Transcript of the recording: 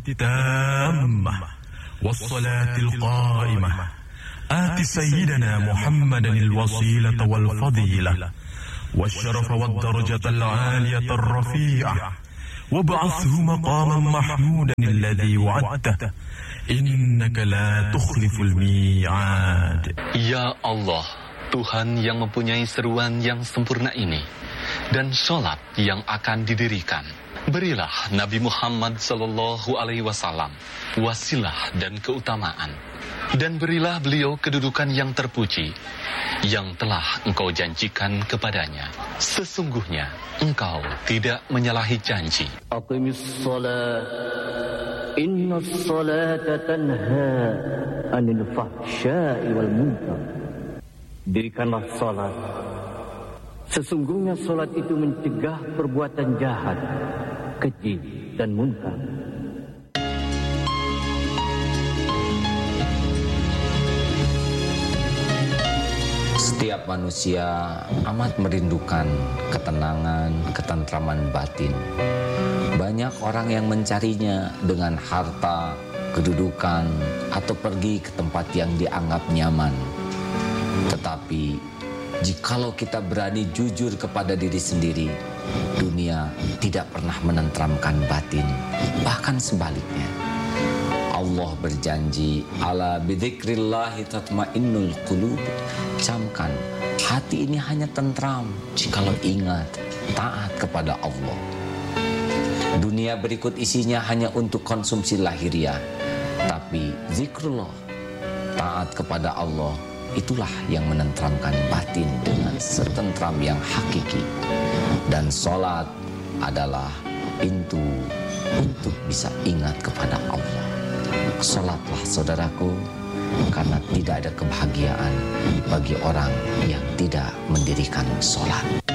التامة والصلاة القائمة آت سيدنا محمدا الوسيلة والفضيلة والشرف والدرجة العالية الرفيعة وابعثه مقاما محمودا الذي وعدته إنك لا تخلف الميعاد. Ya Allah, Tuhan yang mempunyai seruan yang sempurna ini dan sholat yang akan didirikan, berilah Nabi Muhammad SAW wasilah dan keutamaan, dan berilah beliau kedudukan yang terpuji yang telah Engkau janjikan kepadanya. Sesungguhnya Engkau tidak menyalahi janji. Aqimis shalah, innas salata tanha anil fahsya'i wal munkar. Dirikanlah salat. Sesungguhnya salat itu mencegah perbuatan jahat, keji dan munkar. Setiap manusia amat merindukan ketenangan, ketentraman batin. Banyak orang yang mencarinya dengan harta, kedudukan, atau pergi ke tempat yang dianggap nyaman. Tetapi, jikalau kita berani jujur kepada diri sendiri, dunia tidak pernah menenteramkan batin. Bahkan sebaliknya. Allah berjanji, ala bidzikrillahi tatmainnul qulub. Camkan, hati ini hanya tentram jikalau ingat, taat kepada Allah. Dunia berikut isinya hanya untuk konsumsi lahiriah. Tapi zikrullah, taat kepada Allah, itulah yang menentramkan batin dengan setentram yang hakiki. Dan sholat adalah pintu untuk bisa ingat kepada Allah. Sholatlah saudaraku, karena tidak ada kebahagiaan bagi orang yang tidak mendirikan sholat.